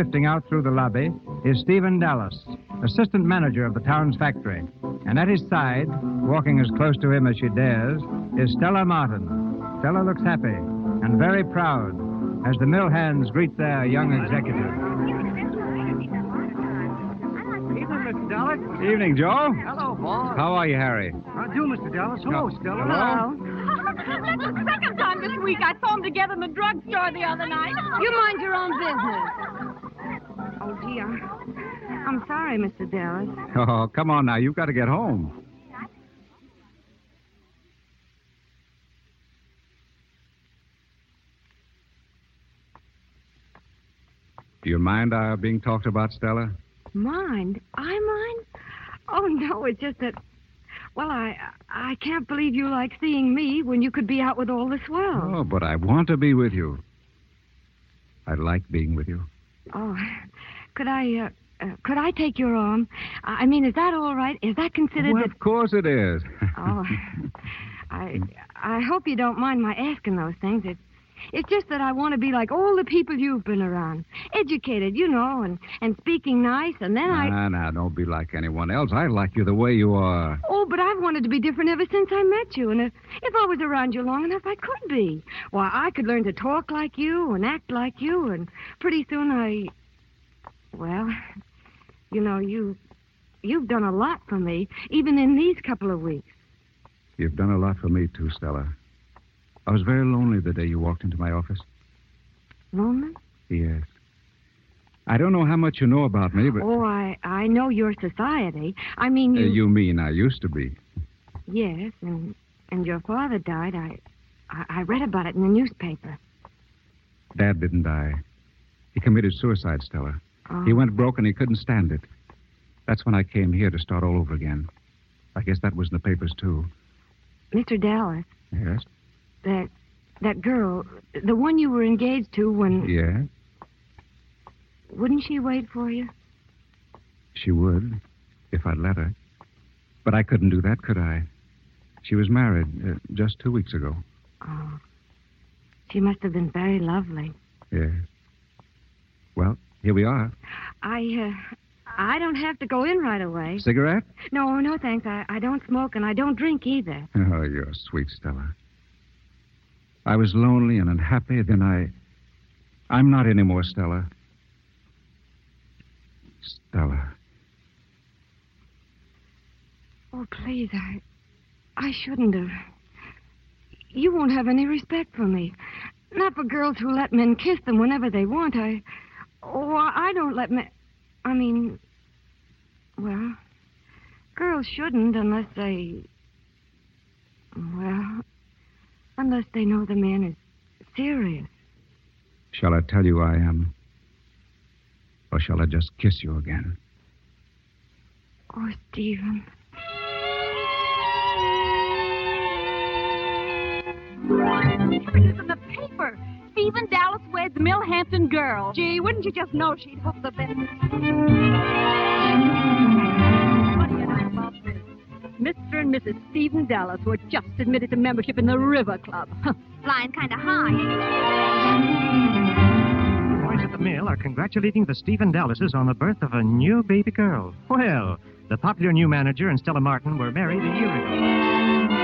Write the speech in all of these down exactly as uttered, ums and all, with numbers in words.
Drifting out through the lobby is Stephen Dallas, assistant manager of the town's factory. And at his side, walking as close to him as she dares, is Stella Martin. Stella looks happy and very proud as the mill hands greet their young executive. Evening, Mister Dallas. Evening, Joe. Hello, boss. How are you, Harry? How do, Mister Dallas? Hello, No. Stella. Hello? That's the second time this week. I saw them together in the drugstore the other night. You mind your own business. Oh, gee, I'm, I'm sorry, Mister Dallas. Oh, come on now. You've got to get home. Do you mind our being talked about, Stella? Mind? I mind? Oh, no, it's just that... Well, I I can't believe you like seeing me when you could be out with all the swells. Oh, but I want to be with you. I like being with you. Oh, could I, uh, uh, could I take your arm? I mean, is that all right? Is that considered Well, that... of course it is. Oh, I I hope you don't mind my asking those things. It's, it's just that I want to be like all the people you've been around. Educated, you know, and, and speaking nice, and then I... Nah, nah, don't be like anyone else. I like you the way you are. Oh, but I've wanted to be different ever since I met you, and if, if I was around you long enough, I could be. Why, I could learn to talk like you and act like you, and pretty soon I... Well, you know, you... You've done a lot for me, even in these couple of weeks. You've done a lot for me, too, Stella. I was very lonely the day you walked into my office. Lonely? Yes. I don't know how much you know about me, but... Oh, I, I know your society. I mean, you... Uh, you mean I used to be. Yes, and and your father died. I, I I read about it in the newspaper. Dad didn't die. He committed suicide, Stella. Oh. He went broke and he couldn't stand it. That's when I came here to start all over again. I guess that was in the papers, too. Mister Dallas, Yes? that that girl, the one you were engaged to when... Yes? Wouldn't she wait for you? She would, if I'd let her. But I couldn't do that, could I? She was married uh, just two weeks ago. Oh. She must have been very lovely. Yes. Well, here we are. I, uh... I don't have to go in right away. Cigarette? No, no, thanks. I, I don't smoke, and I don't drink either. Oh, you're sweet, Stella. I was lonely and unhappy, then I... I'm not anymore, Stella. Stella. Oh, please, I... I shouldn't have. You won't have any respect for me. Not for girls who let men kiss them whenever they want. I... Oh, I don't let men... I mean... Well, girls shouldn't unless they... Well, unless they know the man is serious. Shall I tell you I am? Or shall I just kiss you again? Oh, Stephen. It's in the paper. Stephen Dallas weds Millhampton girl. Gee, wouldn't you just know she'd hope the best? What do you know about this? Mister and Missus Stephen Dallas were just admitted to membership in the River Club. Flying kind of high. The boys at the mill are congratulating the Stephen Dallases on the birth of a new baby girl. Well, the popular new manager and Stella Martin were married a year ago.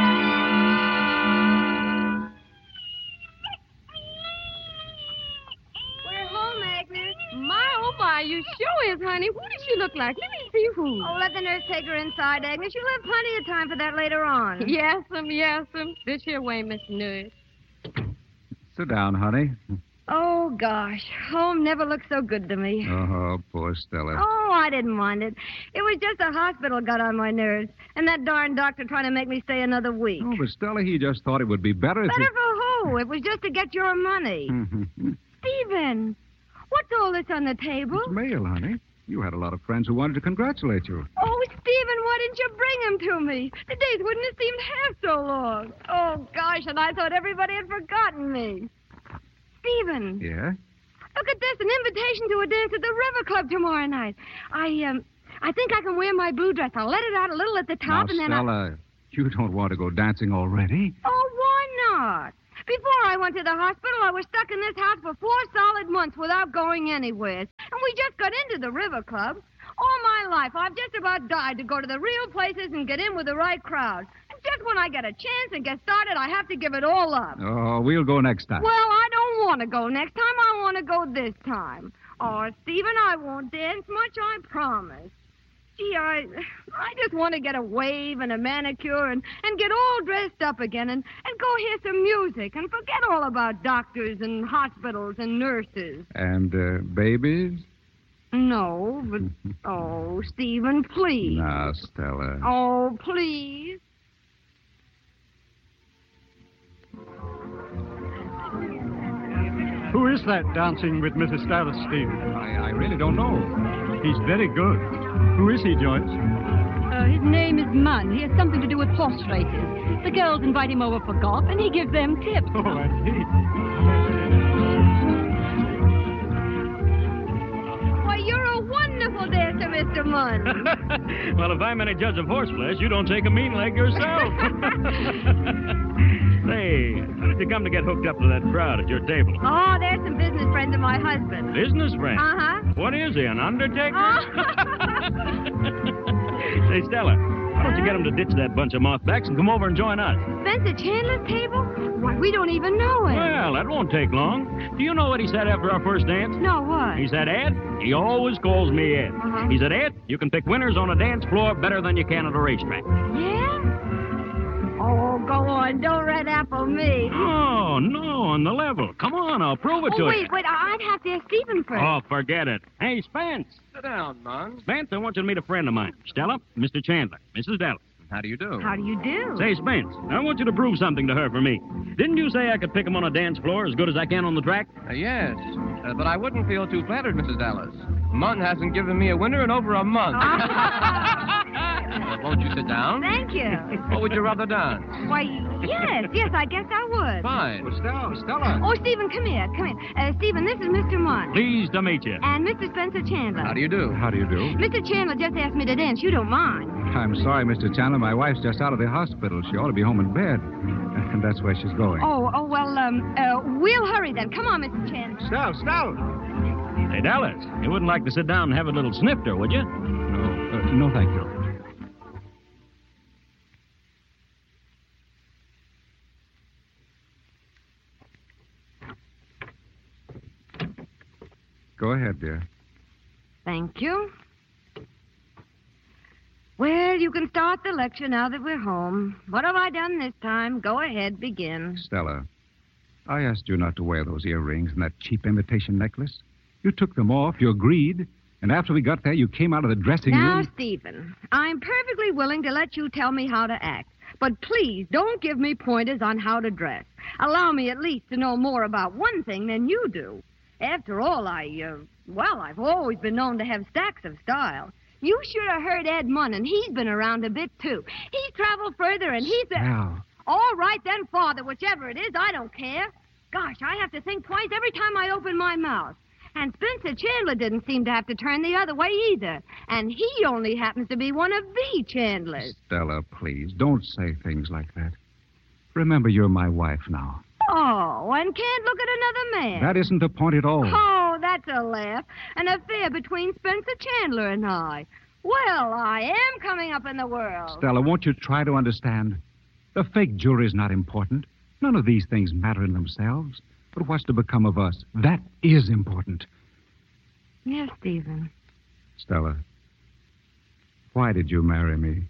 You sure is, honey. What does she look like? Let me see who. Oh, let the nurse take her inside, Agnes. You'll have plenty of time for that later on. Yes'm, yes'm. This here way, Miss Nurse. Sit down, honey. Oh, gosh. Home never looked so good to me. Oh, poor Stella. Oh, I didn't mind it. It was just the hospital got on my nerves. And that darn doctor trying to make me stay another week. Oh, but Stella, he just thought it would be better Better to... for who? It was just to get your money. Stephen, what's all this on the table? It's mail, honey. You had a lot of friends who wanted to congratulate you. Oh, Stephen, why didn't you bring him to me? The days wouldn't have seemed half so long. Oh, gosh, and I thought everybody had forgotten me. Stephen. Yeah? Look at this, an invitation to a dance at the River Club tomorrow night. I, um, I think I can wear my blue dress. I'll let it out a little at the top, now, and then Stella, I... you don't want to go dancing already. Oh, why not? Before I went to the hospital, I was stuck in this house for four solid months without going anywhere. And we just got into the River Club. All my life, I've just about died to go to the real places and get in with the right crowd. And just when I get a chance and get started, I have to give it all up. Oh, we'll go next time. Well, I don't want to go next time. I want to go this time. Oh, Stephen, I won't dance much, I promise. Gee, I I just want to get a wave and a manicure and, and get all dressed up again and, and go hear some music and forget all about doctors and hospitals and nurses. And uh, babies? No, but... Oh, Stephen, please. Now, Stella. Oh, please. Who is that dancing with Missus Dallas, Stephen? I, I really don't know. He's very good. Who is he, Joyce? Uh, his name is Munn. He has something to do with horse races. The girls invite him over for golf, and he gives them tips. Oh, I see. Why, you're a wonderful dancer, Mister Munn. Well, if I'm any judge of horseflesh, you don't take a mean leg yourself. Say, how did you come to get hooked up to that crowd at your table? Oh, there's some business friends of my husband. Business friend? Uh-huh. What is he, an undertaker? Oh. Say, Stella, why don't you get him to ditch that bunch of mothbacks and come over and join us? Spencer Chandler's table? Why, we don't even know him. Well, that won't take long. Do you know what he said after our first dance? No, what? He said, Ed, he always calls me Ed. Uh-huh. He said, Ed, you can pick winners on a dance floor better than you can at a racetrack. Yeah? Oh, go on. Don't red apple me. Oh, no, on the level. Come on, I'll prove it Oh, to wait, you. wait. I'd have to ask Stephen first. Oh, forget it. Hey, Spence. Sit down, Munn. Spence, I want you to meet a friend of mine. Stella, Mister Chandler, Missus Dallas. How do you do? How do you do? Say, Spence, I want you to prove something to her for me. Didn't you say I could pick 'em on a dance floor as good as I can on the track? Uh, yes, uh, but I wouldn't feel too flattered, Missus Dallas. Munn hasn't given me a winner in over a month. Uh, won't you sit down? Thank you. What would you rather dance? Why, yes, yes, I guess I would. Fine. Well, Stella, Stella. Oh, Stephen, come here, come here. Uh, Stephen, this is Mister Munn. Pleased to meet you. And Mister Spencer Chandler. How do you do? How do you do? Mister Chandler just asked me to dance. You don't mind. I'm sorry, Mister Chandler. My wife's just out of the hospital. She ought to be home in bed. And that's where she's going. Oh, oh, well, um, uh, we'll hurry then. Come on, Mister Chandler. Stella, Stella. Hey, Dallas, you wouldn't like to sit down and have a little snifter, would you? No, uh, no, thank you. Go ahead, dear. Thank you. Well, you can start the lecture now that we're home. What have I done this time? Go ahead, begin. Stella, I asked you not to wear those earrings and that cheap imitation necklace. You took them off, you agreed, and after we got there, you came out of the dressing Now, room. Stephen, I'm perfectly willing to let you tell me how to act. But please don't give me pointers on how to dress. Allow me at least to know more about one thing than you do. After all, I, uh, well, I've always been known to have stacks of style. You should have heard Ed Munn, and he's been around a bit, too. He's traveled further, and he's... A... Now, All right, then, Father, whichever it is, I don't care. Gosh, I have to think twice every time I open my mouth. And Spencer Chandler didn't seem to have to turn the other way either. And he only happens to be one of the Chandlers. Stella, please, don't say things like that. Remember, you're my wife now. Oh, and can't look at another man. That isn't the point at all. Oh, that's a laugh. An affair between Spencer Chandler and I. Well, I am coming up in the world. Stella, won't you try to understand? The fake jewelry's not important. None of these things matter in themselves. But what's to become of us? That is important. Yes, Stephen. Stella, why did you marry me?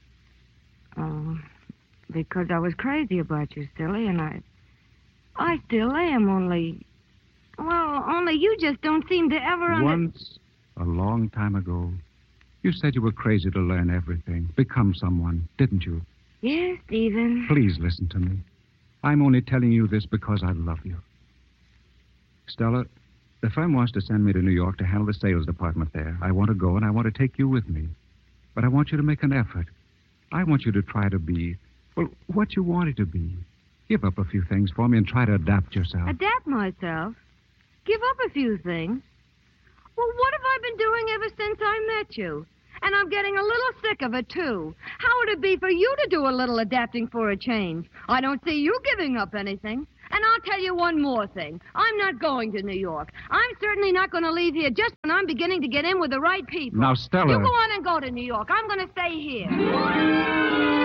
Oh, because I was crazy about you, silly, and I... I still am, only... Well, only you just don't seem to ever... Under... Once, a long time ago, you said you were crazy to learn everything, become someone, didn't you? Yes, Stephen. Please listen to me. I'm only telling you this because I love you. Stella, the firm wants to send me to New York to handle the sales department there. I want to go, and I want to take you with me. But I want you to make an effort. I want you to try to be, well, what you wanted to be. Give up a few things for me and try to adapt yourself. Adapt myself? Give up a few things? Well, what have I been doing ever since I met you? And I'm getting a little sick of it, too. How would it be for you to do a little adapting for a change? I don't see you giving up anything. tell you one more thing. I'm not going to New York. I'm certainly not going to leave here just when I'm beginning to get in with the right people. Now, Stella... You go on and go to New York. I'm going to stay here.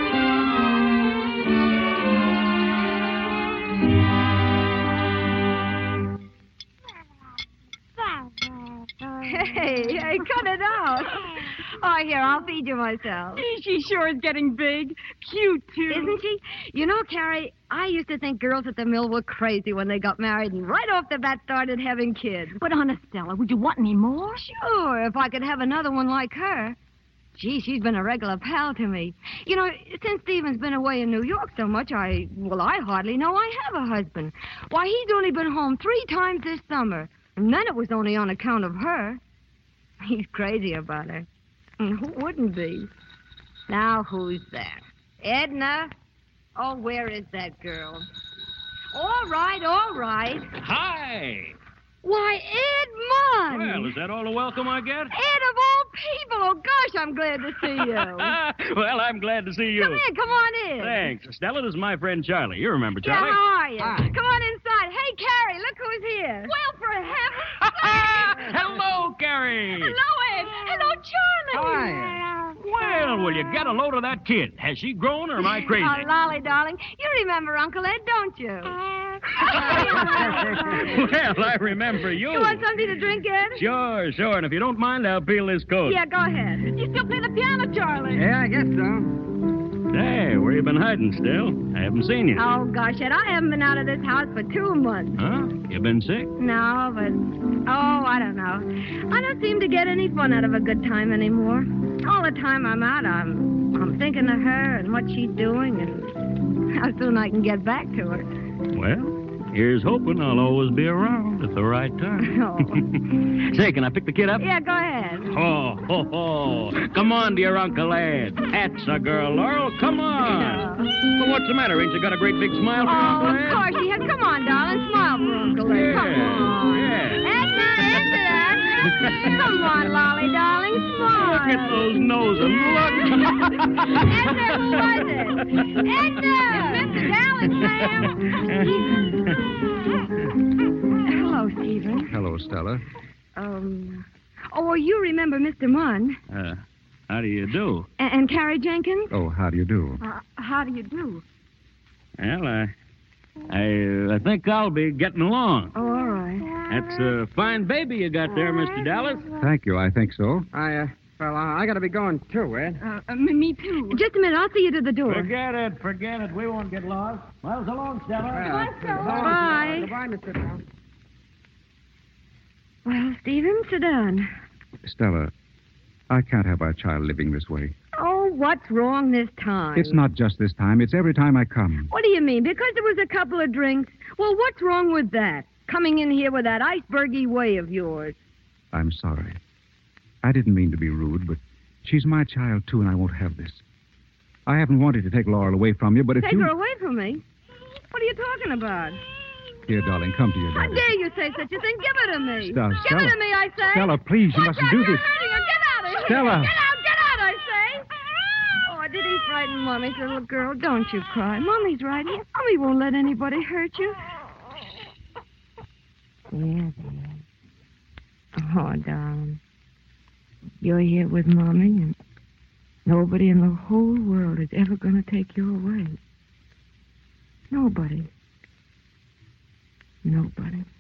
Hey, hey, cut it out. Oh, here, I'll feed you myself. She sure is getting big. Cute, too. Isn't she? You know, Carrie, I used to think girls at the mill were crazy when they got married and right off the bat started having kids. But, honest, Stella, would you want any more? Sure, if I could have another one like her. Gee, she's been a regular pal to me. You know, since Stephen's been away in New York so much, I, well, I hardly know I have a husband. Why, he's only been home three times this summer. And then it was only on account of her. He's crazy about her. And who wouldn't be? Now, who's that? Edna? Oh, where is that girl? All right, all right. Hi. Why, Ed Munn! Well, is that all the welcome I get? Ed of all people! Oh, gosh, I'm glad to see you. Well, I'm glad to see you. Come in, come on in. Thanks. Stella, this is my friend Charlie. You remember Yeah, Charlie? how are you? Hi. Come on inside. Hey, Carrie, look who's here. Well, for heaven's sake! Hello, Carrie. Hello, Ed. Hello, Charlie. Hi. Well, will you get a load of that kid? Has she grown or am I crazy? Oh, Lolly, darling. You remember Uncle Ed, don't you? Well, I remember you. You want something to drink, Ed? Sure, sure. And if you don't mind, I'll peel this coat. Yeah, go ahead. You still play the piano, Charlie? Yeah, I guess so. Hey, where you been hiding still? I haven't seen you. Oh, gosh, Ed, I haven't been out of this house for two months. Huh? You been sick? No, but, oh, I don't know. I don't seem to get any fun out of a good time anymore. All the time I'm out, I'm, I'm thinking of her and what she's doing and how soon I can get back to her. Well, here's hoping I'll always be around at the right time. Oh. Say, can I pick the kid up? Yeah, go ahead. Oh, ho, ho. Come on, dear Uncle Ed. That's a girl, Laurel. Come on. Well, what's the matter? Ain't you got a great big smile for Oh, Uncle of Ed? course she has. Come on, darling. Smile for Uncle Ed. Yeah, Come on. yeah. Edna, Edna. Come on, Lolly, darling. Smile. Look at those noses. Look. Edna, who was it? Edna! It's Mister Dallas, ma'am. Hello, Stephen. Hello, Stella. Um, oh, you remember Mister Munn Uh, how do you do? and, and Carrie Jenkins? Oh, how do you do? Uh, how do you do? Well, I, I, I think I'll be getting along. Oh, all right. That's a fine baby you got there, Mister Dallas. Thank you, I think so. I, uh, well, uh, I gotta be going too, Ed. Uh, uh, me, me too. Just a minute. I'll see you to the door. Forget it, forget it. We won't get lost. Well, so long, Stella. Bye. Goodbye, Mister Brown. Well, Stephen, sit down. Stella, I can't have our child living this way. Oh, what's wrong this time? It's not just this time. It's every time I come. What do you mean? Because there was a couple of drinks? Well, what's wrong with that? Coming in here with that icebergy way of yours. I'm sorry. I didn't mean to be rude, but she's my child, too, and I won't have this. I haven't wanted to take Laurel away from you, but if Take you... her away from me? What are you talking about? Here, darling, come to your How daddy. dare you say such a thing? Give it to me. Stella, Give Stella. it to me, I say. Stella, please, you Watch mustn't out, do you're this. hurting her. Get out of here. Stella. Get out, get out, I say. Oh, did he frighten Mommy's little girl? Don't you cry. Mommy's right here. Mommy won't let anybody hurt you. Yeah, dear. Oh, darling. You're here with Mommy, and nobody in the whole world is ever going to take you away. Nobody. Nobody.